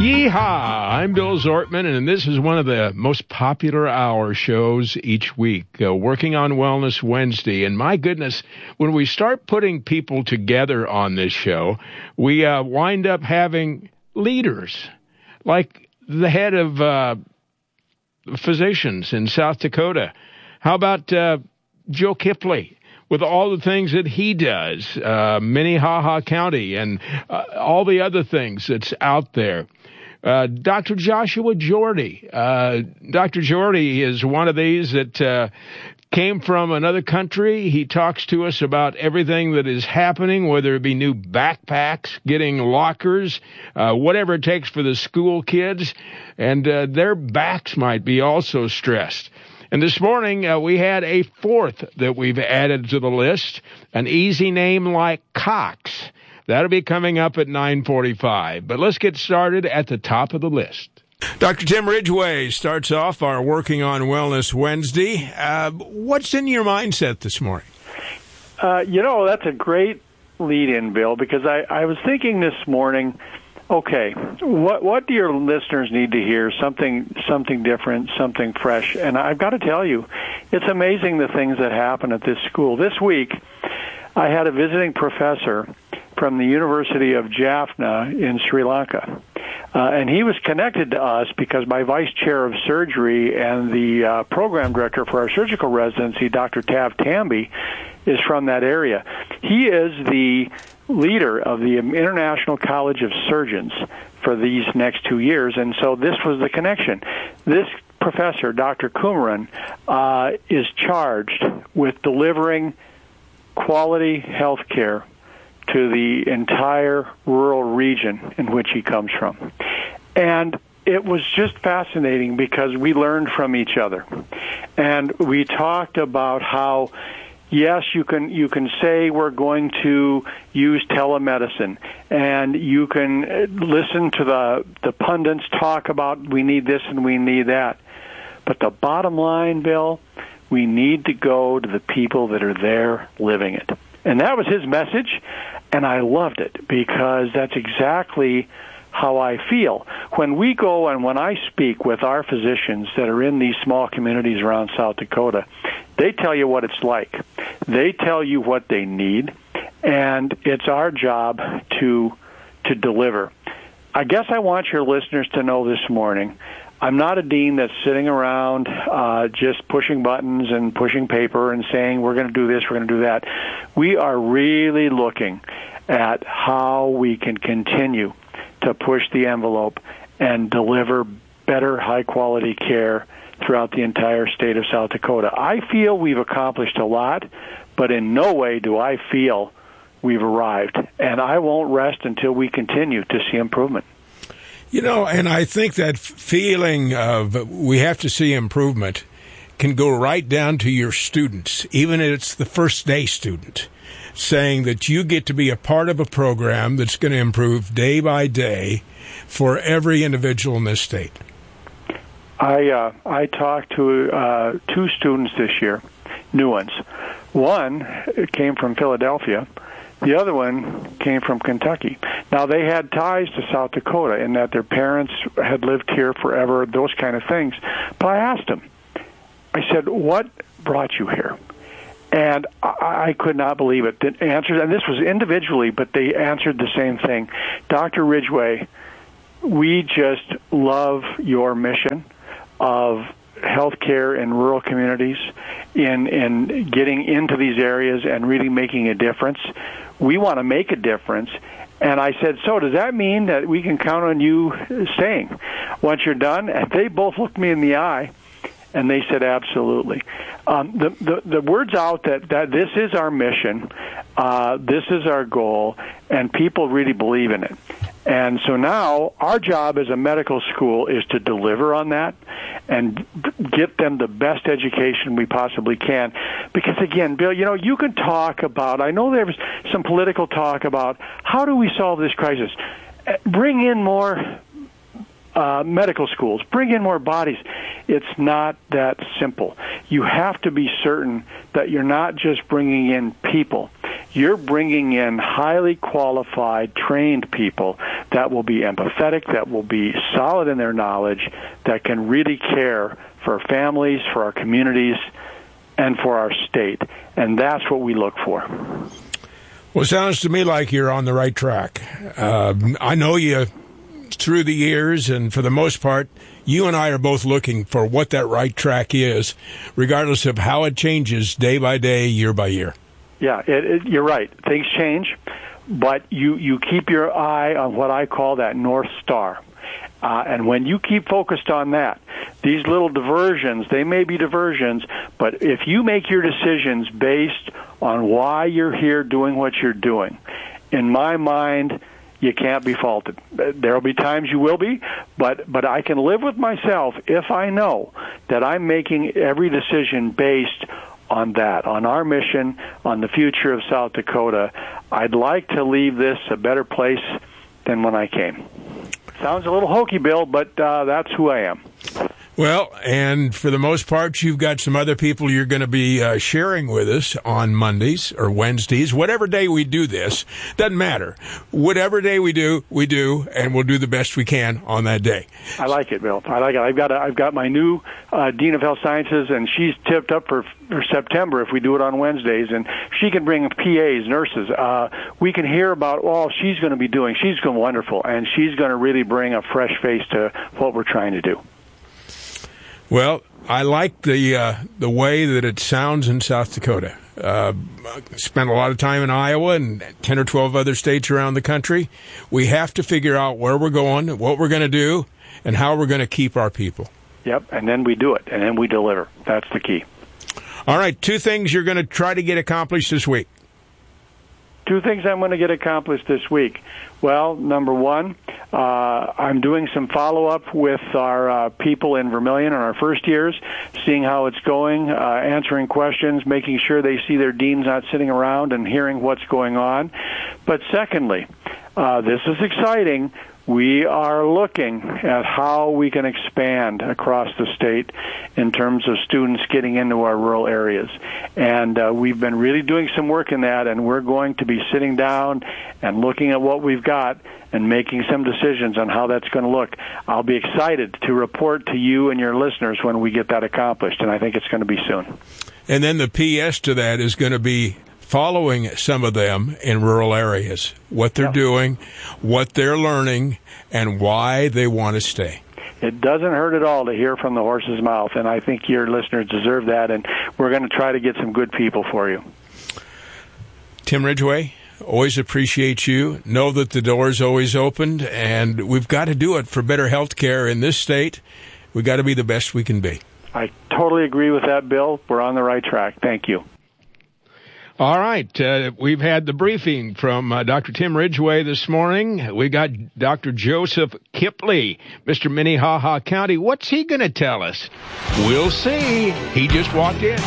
Yeehaw! I'm Bill Zortman, and this is one of the most popular hour shows each week, Working on Wellness Wednesday. And my goodness, when we start putting people together on this show, we wind up having leaders, like the head of physicians in South Dakota. How about Joe Kipley? With all the things that he does, Minnehaha County, and all the other things that's out there. Dr. Joshua Jordy. Dr. Jordy is one of these that came from another country. He talks to us about everything that is happening, whether it be new backpacks, getting lockers, whatever it takes for the school kids, and their backs might be also stressed. And this morning, we had a fourth that we've added to the list, an easy name like Cox. That'll be coming up at 9:45. But let's get started at the top of the list. Dr. Tim Ridgway starts off our Working on Wellness Wednesday. What's in your mindset this morning? That's a great lead-in, Bill, because I was thinking this morning, okay, what do your listeners need to hear? Something different, something fresh. And I've got to tell you, it's amazing the things that happen at this school. This week, I had a visiting professor from the University of Jaffna in Sri Lanka. And he was connected to us because my vice chair of surgery and the program director for our surgical residency, Dr. Tav Tambi, is from that area. He is the leader of the International College of Surgeons for these next 2 years, and so this was the connection. This professor, Dr. Kumaran, is charged with delivering quality health care to the entire rural region in which he comes from. And it was just fascinating because we learned from each other. And we talked about how, yes, you can say we're going to use telemedicine, and you can listen to the pundits talk about we need this and we need that. But the bottom line, Bill, we need to go to the people that are there living it. And that was his message, and I loved it because that's exactly how I feel. When we go and when I speak with our physicians that are in these small communities around South Dakota, they tell you what it's like. They tell you what they need, and it's our job to deliver. I guess I want your listeners to know this morning, I'm not a dean that's sitting around just pushing buttons and pushing paper and saying we're going to do this, we're going to do that. We are really looking at how we can continue to push the envelope and deliver better, high-quality care throughout the entire state of South Dakota. I feel we've accomplished a lot, but in no way do I feel we've arrived. And I won't rest until we continue to see improvement. You know, and I think that feeling of we have to see improvement can go right down to your students, even if it's the first day student, saying that you get to be a part of a program that's going to improve day by day for every individual in this state. I talked to 2 students this year, new ones. One came from Philadelphia. The other one came from Kentucky. Now, they had ties to South Dakota in that their parents had lived here forever, those kind of things. But I asked them, I said, what brought you here? And I could not believe it. The answer, and this was individually, but they answered the same thing. Dr. Ridgway, we just love your mission of healthcare in rural communities, in getting into these areas and really making a difference. We want to make a difference. And I said, so does that mean that we can count on you staying once you're done? And they both looked me in the eye, and they said, absolutely. The word's out that this is our mission, this is our goal, and people really believe in it. And so now our job as a medical school is to deliver on that and get them the best education we possibly can. Because, again, Bill, you can talk about, I know there was some political talk about how do we solve this crisis. Bring in more medical schools, bring in more bodies. It's not that simple. You have to be certain that you're not just bringing in people. You're bringing in highly qualified, trained people that will be empathetic, that will be solid in their knowledge, that can really care for our families, for our communities, and for our state. And that's what we look for. Well, it sounds to me like you're on the right track. I know you through the years, and for the most part, you and I are both looking for what that right track is, regardless of how it changes day by day, year by year. Yeah, you're right. Things change, but you keep your eye on what I call that North Star. And when you keep focused on that, these little diversions, they may be diversions, but if you make your decisions based on why you're here doing what you're doing, in my mind, you can't be faulted. There will be times you will be, but I can live with myself if I know that I'm making every decision based on that, on our mission, on the future of South Dakota. I'd like to leave this a better place than when I came. Sounds a little hokey, Bill, but that's who I am. Well, and for the most part, you've got some other people you're going to be sharing with us on Mondays or Wednesdays. Whatever day we do this, doesn't matter. Whatever day we do, and we'll do the best we can on that day. I like it, Bill. I like it. I've got my new Dean of Health Sciences, and she's tipped up for September if we do it on Wednesdays, and she can bring PAs, nurses. We can hear about all she's going to be doing. She's going to be wonderful, and she's going to really bring a fresh face to what we're trying to do. Well, I like the way that it sounds in South Dakota. Spent a lot of time in Iowa and 10 or 12 other states around the country. We have to figure out where we're going, what we're going to do, and how we're going to keep our people. Yep, and then we do it, and then we deliver. That's the key. All right, 2 things you're going to try to get accomplished this week. 2 things I'm going to get accomplished this week. Well, number 1, I'm doing some follow-up with our people in Vermilion in our first years, seeing how it's going, answering questions, making sure they see their deans not sitting around and hearing what's going on. But secondly, this is exciting. We are looking at how we can expand across the state in terms of students getting into our rural areas. And we've been really doing some work in that, and we're going to be sitting down and looking at what we've got and making some decisions on how that's going to look. I'll be excited to report to you and your listeners when we get that accomplished, and I think it's going to be soon. And then the PS to that is going to be following some of them in rural areas, what they're doing, what they're learning, and why they want to stay. It doesn't hurt at all to hear from the horse's mouth, and I think your listeners deserve that, and we're going to try to get some good people for you. Tim Ridgway, always appreciate you. Know that the door's always opened, and we've got to do it for better health care in this state. We've got to be the best we can be. I totally agree with that, Bill. We're on the right track. Thank you. All right. We've had the briefing from Dr. Tim Ridgway this morning. We got Dr. Joseph Kipley, Mr. Minnehaha County. What's he going to tell us? We'll see. He just walked in.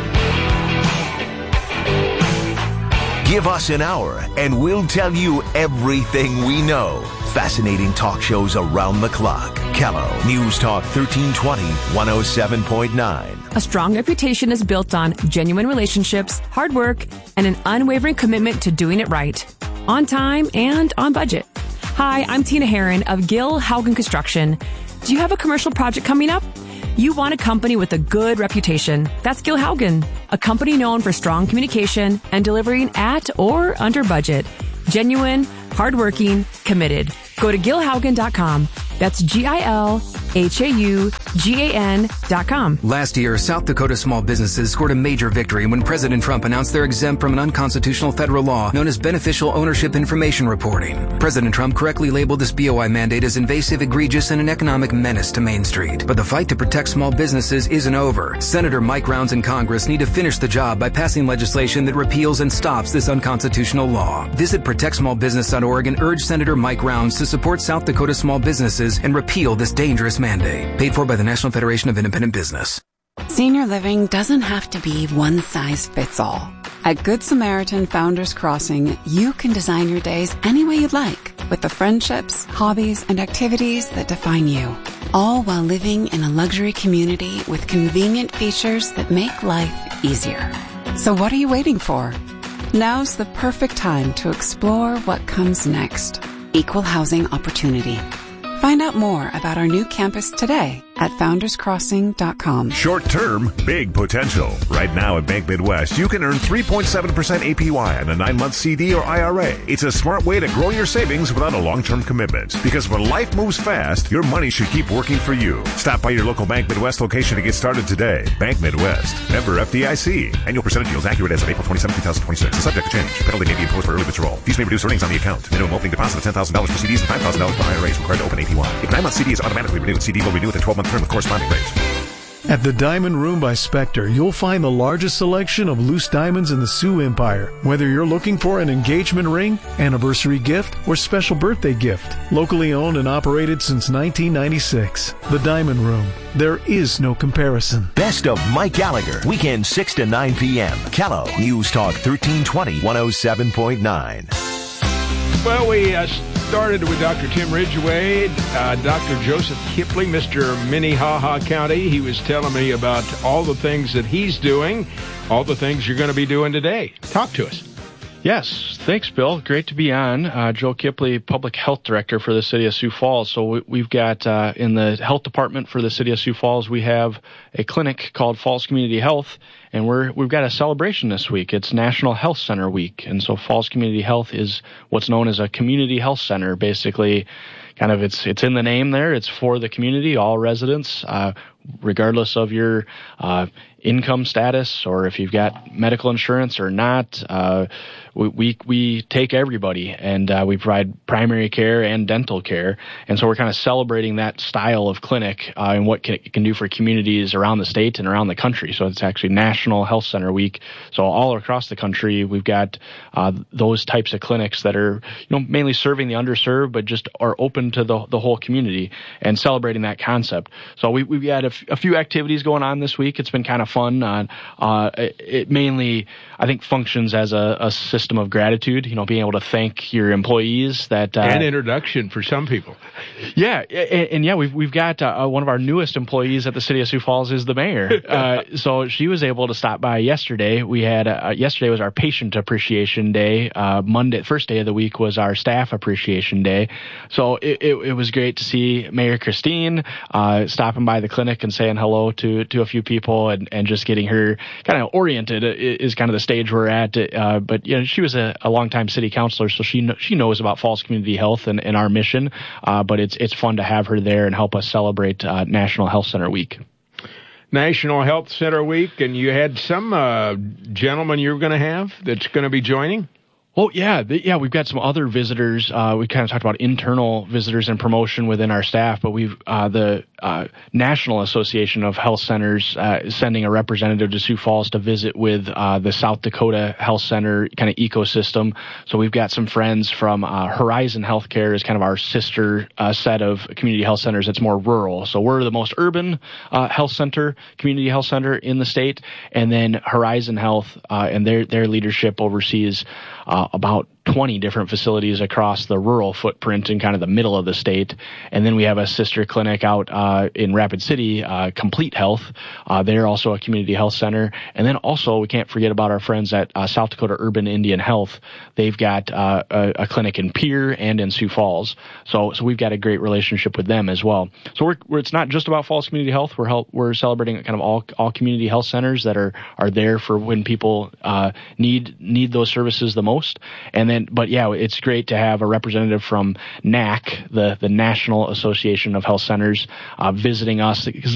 Give us an hour, and we'll tell you everything we know. Fascinating talk shows around the clock. Kello News Talk 1320, 107.9. A strong reputation is built on genuine relationships, hard work, and an unwavering commitment to doing it right. On time and on budget. Hi, I'm Tina Herron of Gil Haugen Construction. Do you have a commercial project coming up? You want a company with a good reputation. That's Gil Haugen, a company known for strong communication and delivering at or under budget. Genuine, hardworking, committed. Go to GilHaugen.com. That's GilHaugan.com. Last year, South Dakota small businesses scored a major victory when President Trump announced they're exempt from an unconstitutional federal law known as Beneficial Ownership Information Reporting. President Trump correctly labeled this BOI mandate as invasive, egregious, and an economic menace to Main Street. But the fight to protect small businesses isn't over. Senator Mike Rounds and Congress need to finish the job by passing legislation that repeals and stops this unconstitutional law. Visit ProtectSmallBusiness.org and urge Senator Mike Rounds to support South Dakota small businesses and repeal this dangerous mandate. Paid for by the National Federation of Independent Business. Senior living doesn't have to be one size fits all. At Good Samaritan Founders Crossing, you can design your days any way you'd like with the friendships, hobbies, and activities that define you. All while living in a luxury community with convenient features that make life easier. So what are you waiting for? Now's the perfect time to explore what comes next. equal housing opportunity. Find out more about our new campus today at founderscrossing.com. Short term, big potential. Right now at Bank Midwest, you can earn 3.7% APY on a 9-month CD or IRA. It's a smart way to grow your savings without a long-term commitment. Because when life moves fast, your money should keep working for you. Stop by your local Bank Midwest location to get started today. Bank Midwest. Member FDIC. Annual percentage yields accurate as of April 27, 2026. Subject to change. Penalty may be imposed for early withdrawal. Fees may reduce earnings on the account. Minimum opening deposit of $10,000 for CDs and $5,000 for IRAs required to open APY. If 9-month CD is automatically renewed, CD will renew with a 12-month term with corresponding rates. At the Diamond Room by Spectre, you'll find the largest selection of loose diamonds in the Sioux Empire. Whether you're looking for an engagement ring, anniversary gift, or special birthday gift. Locally owned and operated since 1996. The Diamond Room. There is no comparison. Best of Mike Gallagher. Weekend 6 to 9 p.m. Callow News Talk 1320 107.9. Well, we started with Dr. Tim Ridgway, Dr. Joseph Kipling, Mr. Minnehaha County. He was telling me about all the things that he's doing, all the things you're going to be doing today. Talk to us. Yes, thanks, Bill. Great to be on. Joe Kipling, Public Health Director for the City of Sioux Falls. So we've got in the Health Department for the City of Sioux Falls, we have a clinic called Falls Community Health, and we've got a celebration this week. It's National Health Center Week, and so Falls Community Health is what's known as a community health center. Basically, kind of it's in the name there. It's for the community, all residents, regardless of your income status or if you've got medical insurance or not. We take everybody, and we provide primary care and dental care. And so we're kind of celebrating that style of clinic and what it can do for communities around the state and around the country. So it's actually National Health Center Week. So all across the country, we've got those types of clinics that are, mainly serving the underserved, but just are open to the whole community and celebrating that concept. So we've had a few activities going on this week. It's been kind of fun. It mainly, I think, functions as a system of gratitude, being able to thank your employees that and introduction for some people. Yeah, and we've got one of our newest employees at the City of Sioux Falls is the mayor. So she was able to stop by yesterday. We had yesterday was our Patient Appreciation Day. Monday, first day of the week, was our Staff Appreciation Day. So it was great to see Mayor Christine stopping by the clinic and saying hello to a few people and just getting her kind of oriented is kind of the stage we're at. But she was a longtime city councilor, so she knows about Falls Community Health and our mission. But it's fun to have her there and help us celebrate National Health Center Week. National Health Center Week, and you had some gentleman you were going to have that's going to be joining? Oh, yeah. We've got some other visitors. We kind of talked about internal visitors and promotion within our staff, but we've the National Association of Health Centers is sending a representative to Sioux Falls to visit with the South Dakota Health Center kind of ecosystem. So we've got some friends from Horizon Healthcare is kind of our sister set of community health centers that's more rural. So we're the most urban health center, community health center in the state, and then Horizon Health and their leadership oversees about 20 different facilities across the rural footprint in kind of the middle of the state. And then we have a sister clinic out in Rapid City, Complete Health. They're also a community health center. And then also we can't forget about our friends at South Dakota Urban Indian Health. They've got a clinic in Pierre and in Sioux Falls. So we've got a great relationship with them as well. So it's not just about Falls Community Health. We're celebrating kind of all community health centers that are there for when people need those services the most. And then, but yeah, it's great to have a representative from NAC, the National Association of Health Centers, visiting us, because